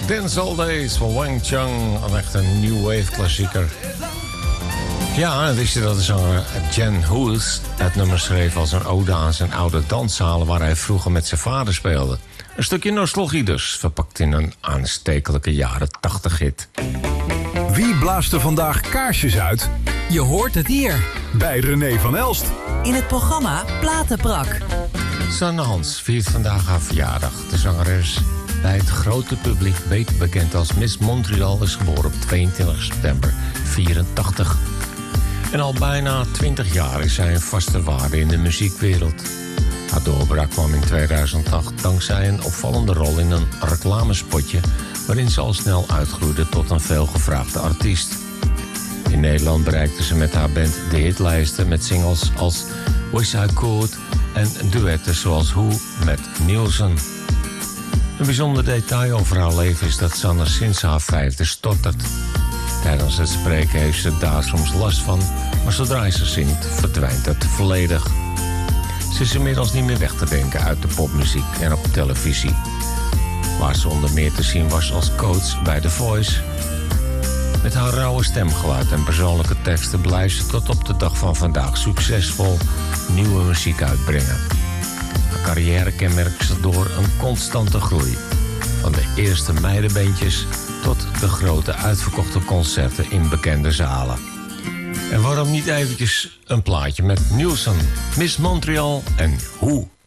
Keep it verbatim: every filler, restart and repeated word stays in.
Dance All Days van Wang Chung. Een echt een new wave klassieker. Ja, wist je dat de zanger Jan Hughes het nummer schreef als een ode aan zijn oude danszalen waar hij vroeger met zijn vader speelde. Een stukje nostalgie dus, verpakt in een aanstekelijke jaren tachtig hit. Wie blaast er vandaag kaarsjes uit? Je hoort het hier. Bij René van Elst. In het programma Platenbrak. Sanne Hans viert vandaag haar verjaardag. De zangeres bij het grote publiek beter bekend als Miss Montreal is geboren op tweeëntwintig september vierentachtig. En al bijna twintig jaar is zij een vaste waarde in de muziekwereld. Haar doorbraak kwam in tweeduizend acht dankzij een opvallende rol in een reclamespotje waarin ze al snel uitgroeide tot een veelgevraagde artiest. In Nederland bereikte ze met haar band de hitlijsten met singles als Wish I Could en duetten zoals Who met Nielsen. Een bijzonder detail over haar leven is dat Sanne sinds haar vijfde stottert. Tijdens het spreken heeft ze daar soms last van, maar zodra ze zingt verdwijnt het volledig. Ze is inmiddels niet meer weg te denken uit de popmuziek en op televisie, waar ze onder meer te zien was als coach bij The Voice. Met haar rauwe stemgeluid en persoonlijke teksten blijft ze tot op de dag van vandaag succesvol nieuwe muziek uitbrengen. Haar carrière kenmerkt ze door een constante groei. Van de eerste meidenbeentjes tot de grote uitverkochte concerten in bekende zalen. En waarom niet eventjes een plaatje met Nielsen, Miss Montreal en Who?